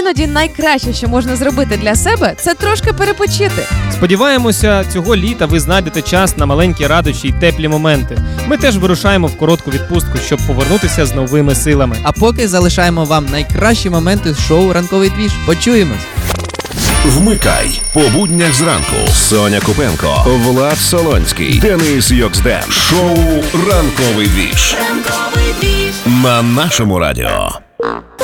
Іноді найкраще, що можна зробити для себе, це трошки перепочити. Сподіваємося, цього літа ви знайдете час на маленькі радощі й теплі моменти. Ми теж вирушаємо в коротку відпустку, щоб повернутися з новими силами. А поки залишаємо вам найкращі моменти з шоу «Ранковий двіж». Почуємось! Вмикай по буднях зранку. Соня Купенко, Влад Солонський, Денис Йоксден. Шоу «Ранковий двіж» на нашому радіо.